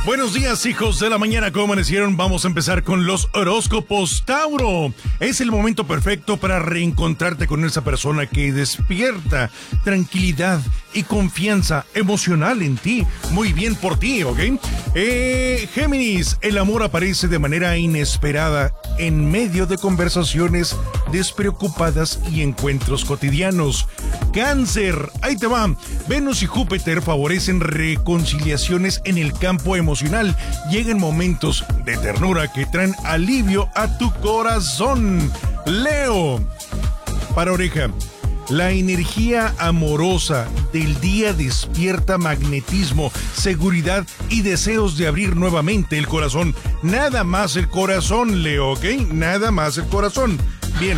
Buenos días, hijos de la mañana, ¿cómo amanecieron? Vamos a empezar con los horóscopos. Tauro, es el momento perfecto para reencontrarte con esa persona que despierta tranquilidad y confianza emocional en ti. Muy bien por ti, ¿ok? Géminis, el amor aparece de manera inesperada en medio de conversaciones despreocupadas y encuentros cotidianos. Cáncer, ahí te va. Venus y Júpiter favorecen reconciliaciones en el campo emocional. Llegan momentos de ternura que traen alivio a tu corazón. Leo, para oreja. La energía amorosa del día despierta magnetismo, seguridad y deseos de abrir nuevamente el corazón. Nada más el corazón, Leo, ¿ok? Nada más el corazón. Bien.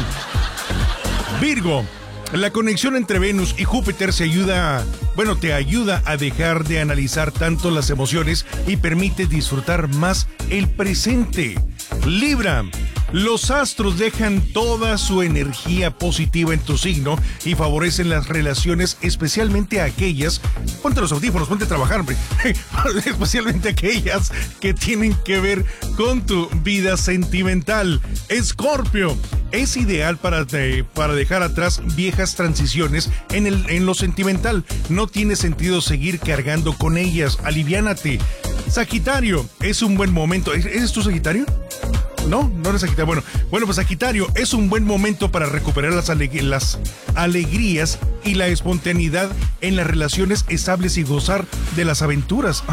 Virgo, la conexión entre Venus y Júpiter te ayuda a dejar de analizar tanto las emociones y permite disfrutar más el presente. Libra, los astros dejan toda su energía positiva en tu signo y favorecen las relaciones, especialmente aquellas, ponte los audífonos, ponte a trabajar, hombre, especialmente aquellas que tienen que ver con tu vida sentimental. Escorpio, es ideal para dejar atrás viejas transiciones en lo sentimental. No tiene sentido seguir cargando con ellas, aliviánate. Sagitario, es un buen momento. ¿Eres tú Sagitario? No eres Sagitario. Bueno, pues Sagitario, es un buen momento para recuperar las alegrías y la espontaneidad en las relaciones estables y gozar de las aventuras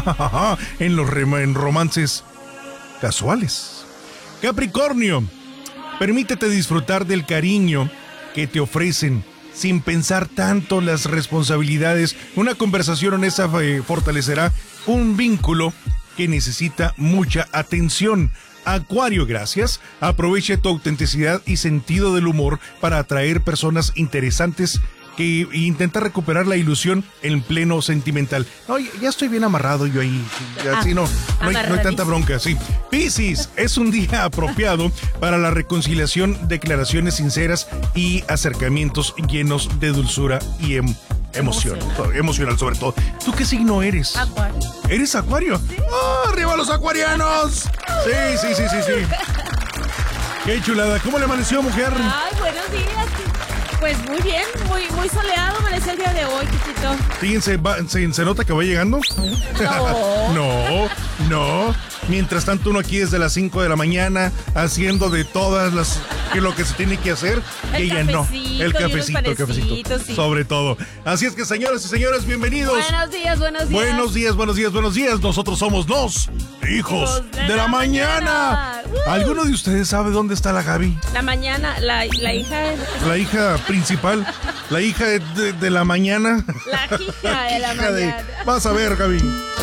en romances casuales. Capricornio, permítete disfrutar del cariño que te ofrecen sin pensar tanto las responsabilidades. Una conversación honesta fortalecerá un vínculo que necesita mucha atención. Acuario, gracias. Aprovecha tu autenticidad y sentido del humor para atraer personas interesantes que intenta recuperar la ilusión en pleno sentimental. No, ya estoy bien amarrado yo ahí. Así no hay tanta bronca, sí. Piscis, es un día apropiado para la reconciliación, declaraciones sinceras y acercamientos llenos de dulzura y emocional sobre todo. ¿Tú qué signo eres? Acuario. ¿Eres Acuario? Sí. ¡Oh, arriba los acuarianos! Sí. Qué chulada. ¿Cómo le amaneció, mujer? Ay, buenos días. Pues muy bien, muy soleado amaneció el día de hoy, chiquito. Fíjense, ¿se nota que va llegando? No. Mientras tanto, uno aquí desde las 5 de la mañana haciendo de todas lo que se tiene que hacer. El y ella no. El cafecito. Sí. Sobre todo. Así es que, señoras y señores, bienvenidos. Buenos días. Nosotros somos los hijos de la mañana. ¿Alguno de ustedes sabe dónde está la Gaby? La mañana, la hija. La hija principal, la hija de la mañana. La hija de la mañana. Vas a ver, Gaby.